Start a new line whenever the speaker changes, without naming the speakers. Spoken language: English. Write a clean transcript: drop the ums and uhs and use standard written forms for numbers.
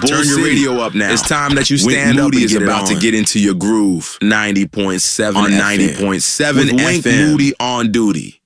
Turn your radio up now. It's time that you stand up and get it on. Wink Moody is about to get into your groove. 90.7 FM. With Wink Moody on duty.